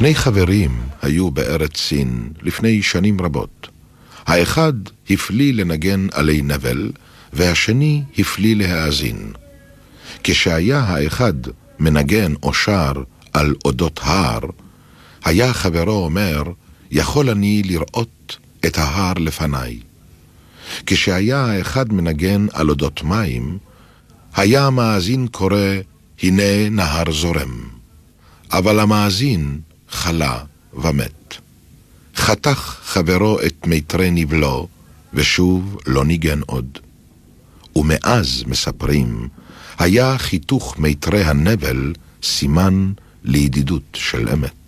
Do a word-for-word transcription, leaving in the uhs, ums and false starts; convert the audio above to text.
שני חברים היו בארץ סין לפני שנים רבות. האחד הפליא לנגן עלי נבל, והשני הפליא להאזין. כשהיה האחד מנגן או שר על אודות הר, היה חברו אומר, יכול אני לראות את ההר לפניי. כשהיה האחד מנגן על אודות מים, היה המאזין קורא, הנה נהר זורם. אבל המאזין חלה ומת. חתך חברו את מיתרי נבלו, ושוב לא ניגן עוד. ומאז, מספרים, היה חיתוך מיתרי הנבל סימן לידידות של אמת.